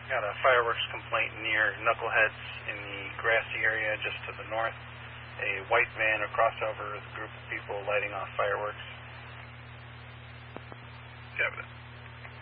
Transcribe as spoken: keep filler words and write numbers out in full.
Got a fireworks complaint near Knuckleheads in the grassy area just to the north. A white van, a crossover with a group of people lighting off fireworks. Cabinet.